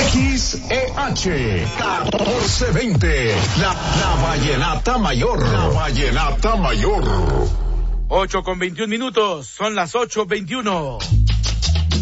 XEH 1420, la Vallenata Mayor. La Vallenata Mayor. 8:21, son las 8:21.